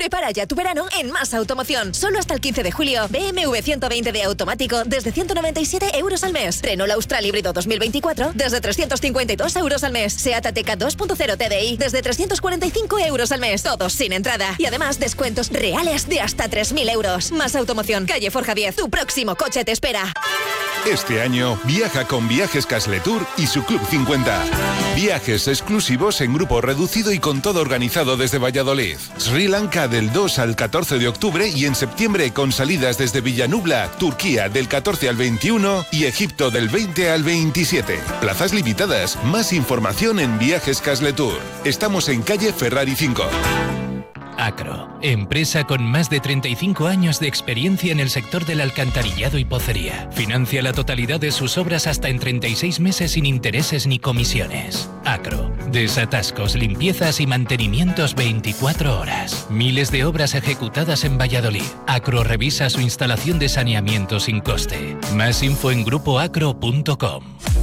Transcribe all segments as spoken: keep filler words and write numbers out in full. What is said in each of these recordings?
Prepara ya tu verano en Más Automoción. Solo hasta el quince de julio. B M W ciento veinte de automático desde ciento noventa y siete euros al mes. Renault Austral híbrido dos mil veinticuatro desde trescientos cincuenta y dos euros al mes. Seat Ateca dos punto cero T D I desde trescientos cuarenta y cinco euros al mes. Todos sin entrada. Y además descuentos reales de hasta tres mil euros. Más Automoción, calle Forja diez. Tu próximo coche te espera. Este año viaja con Viajes Casletur y su Club cincuenta. Viajes exclusivos en grupo reducido y con todo organizado desde Valladolid. Sri Lanka del dos al catorce de octubre y en septiembre con salidas desde Villanubla, Turquía del catorce al veintiuno y Egipto del veinte al veintisiete. Plazas limitadas. Más información en Viajes Casletur. Estamos en calle Ferrari cinco. Acro, empresa con más de treinta y cinco años de experiencia en el sector del alcantarillado y pocería. Financia la totalidad de sus obras hasta en treinta y seis meses sin intereses ni comisiones. Acro, desatascos, limpiezas y mantenimientos veinticuatro horas. Miles de obras ejecutadas en Valladolid. Acro revisa su instalación de saneamiento sin coste. Más info en grupo acro punto com.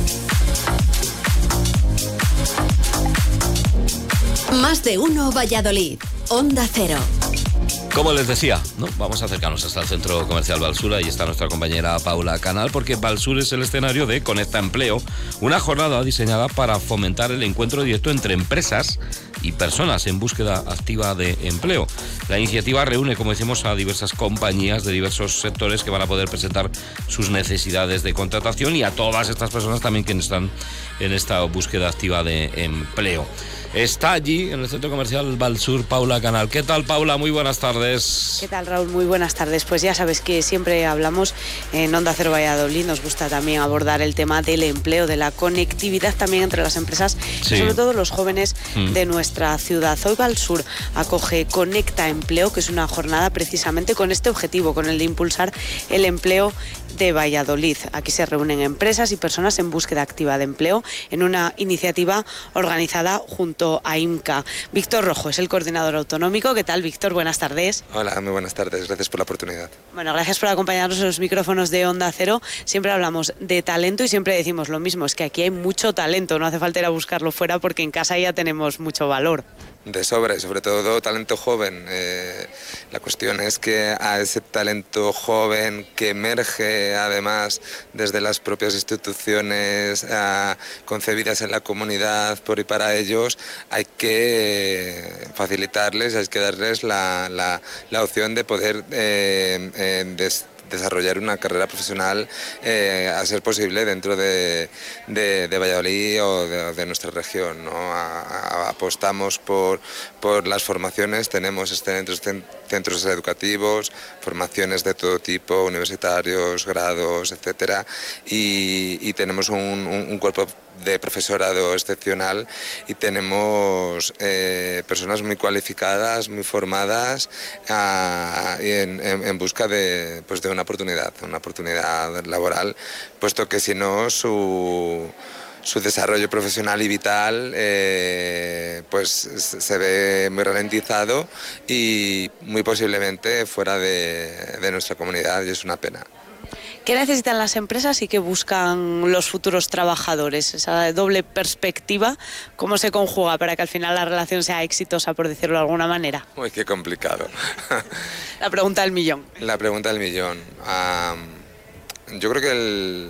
Más de uno Valladolid. Onda Cero. Como les decía, ¿no? Vamos a acercarnos hasta el Centro Comercial Valsur. Ahí está nuestra compañera Paula Canal, porque Valsur es el escenario de Conecta Empleo, una jornada diseñada para fomentar el encuentro directo entre empresas y personas en búsqueda activa de empleo. La iniciativa reúne, como decimos, a diversas compañías de diversos sectores que van a poder presentar sus necesidades de contratación y a todas estas personas también que están en esta búsqueda activa de empleo. Está allí, en el Centro Comercial Valsur, Paula Canal. ¿Qué tal, Paula? Muy buenas tardes. ¿Qué tal, Raúl? Muy buenas tardes. Pues ya sabes que siempre hablamos en Onda Cero Valladolid. Nos gusta también abordar el tema del empleo, de la conectividad también entre las empresas, sí, y sobre todo los jóvenes mm. de nuestra ciudad. Hoy Valsur acoge Conecta Empleo, que es una jornada precisamente con este objetivo, con el de impulsar el empleo de Valladolid. Aquí se reúnen empresas y personas en búsqueda activa de empleo en una iniciativa organizada junto a I M C A. Víctor Rojo es el coordinador autonómico. ¿Qué tal, Víctor? Buenas tardes. Hola, muy buenas tardes. Gracias por la oportunidad. Bueno, gracias por acompañarnos en los micrófonos de Onda Cero. Siempre hablamos de talento y siempre decimos lo mismo, es que aquí hay mucho talento, no hace falta ir a buscarlo fuera porque en casa ya tenemos mucho valor. De sobra y sobre todo talento joven. Eh, la cuestión es que a ese talento joven que emerge además desde las propias instituciones eh, concebidas en la comunidad por y para ellos, hay que facilitarles, hay que darles la, la, la opción de poder eh, eh, des, desarrollar una carrera profesional eh, a ser posible dentro de, de, de Valladolid o de, de nuestra región, ¿no? A, a, apostamos por, por las formaciones, tenemos excelentes centros educativos, formaciones de todo tipo, universitarios, grados, etcétera, y, y tenemos un, un, un cuerpo de profesorado excepcional y tenemos eh, personas muy cualificadas, muy formadas uh, y en, en, en busca de, pues de una oportunidad, una oportunidad laboral, puesto que si no su, su desarrollo profesional y vital eh, pues se ve muy ralentizado y muy posiblemente fuera de, de nuestra comunidad, y es una pena. ¿Qué necesitan las empresas y qué buscan los futuros trabajadores? Esa doble perspectiva, ¿cómo se conjuga para que al final la relación sea exitosa, por decirlo de alguna manera? Uy, qué complicado. La pregunta del millón. La pregunta del millón. Um, yo creo que el,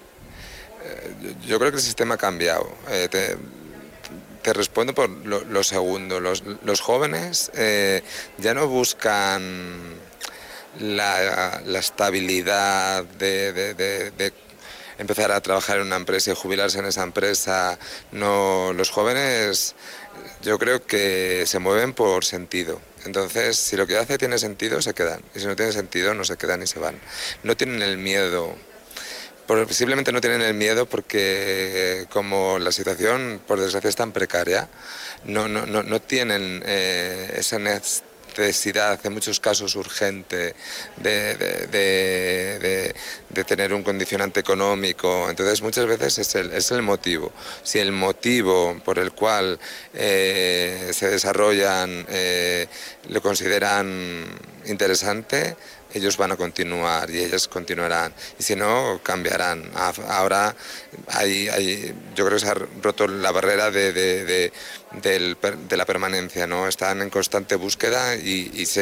yo creo que el sistema ha cambiado. Eh, te, te respondo por lo, lo segundo. Los, los jóvenes eh, ya no buscan La, la estabilidad de, de, de, de empezar a trabajar en una empresa y jubilarse en esa empresa. No, los jóvenes yo creo que se mueven por sentido. Entonces, si lo que hace tiene sentido, se quedan. Y si no tiene sentido, no se quedan y se van. No tienen el miedo. Posiblemente no tienen el miedo porque como la situación, por desgracia, es tan precaria, no, no, no, no tienen eh, esa necesidad necesidad, en muchos casos urgente, de, de, de, de, de tener un condicionante económico. Entonces muchas veces es el, es el motivo. Si el motivo por el cual eh, se desarrollan eh, lo consideran interesante, ellos van a continuar y ellas continuarán, y si no, cambiarán. Ahora hay, hay, yo creo que se ha roto la barrera de, de, de, de, de la permanencia, ¿no? Están en constante búsqueda y, y se